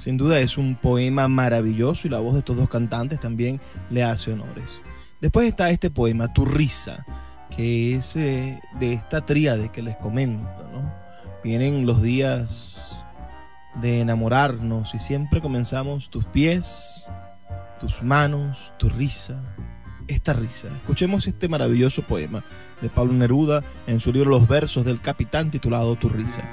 Sin duda es un poema maravilloso y la voz de estos dos cantantes también le hace honores. Después está este poema, Tu risa, que es de esta tríade que les comento, ¿no? Vienen los días de enamorarnos y siempre comenzamos tus pies, tus manos, tu risa, esta risa. Escuchemos este maravilloso poema de Pablo Neruda en su libro Los versos del capitán titulado Tu risa.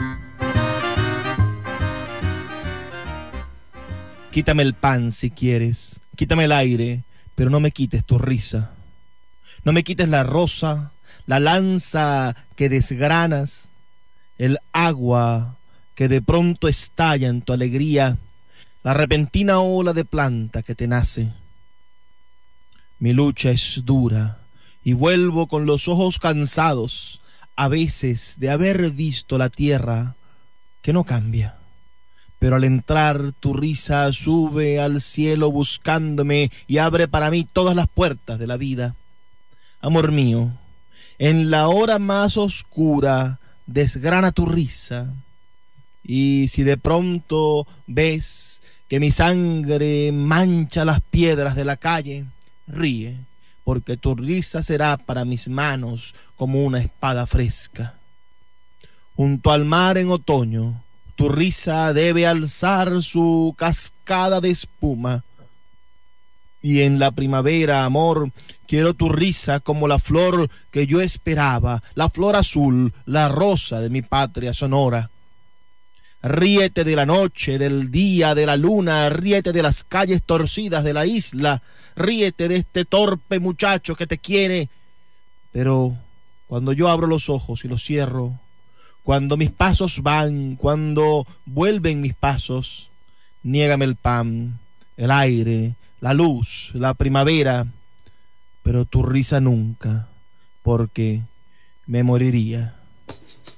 Quítame el pan si quieres, quítame el aire, pero no me quites tu risa. No me quites la rosa, la lanza que desgranas, el agua que de pronto estalla en tu alegría, la repentina ola de planta que te nace. Mi lucha es dura y vuelvo con los ojos cansados, a veces de haber visto la tierra que no cambia. Pero al entrar tu risa sube al cielo buscándome y abre para mí todas las puertas de la vida. Amor mío, en la hora más oscura desgrana tu risa, y si de pronto ves que mi sangre mancha las piedras de la calle, ríe, porque tu risa será para mis manos como una espada fresca. Junto al mar en otoño, tu risa debe alzar su cascada de espuma. Y en la primavera, amor, quiero tu risa como la flor que yo esperaba, la flor azul, la rosa de mi patria sonora. Ríete de la noche, del día, de la luna, ríete de las calles torcidas de la isla, ríete de este torpe muchacho que te quiere. Pero cuando yo abro los ojos y los cierro, cuando mis pasos van, cuando vuelven mis pasos, niégame el pan, el aire, la luz, la primavera, pero tu risa nunca, porque me moriría.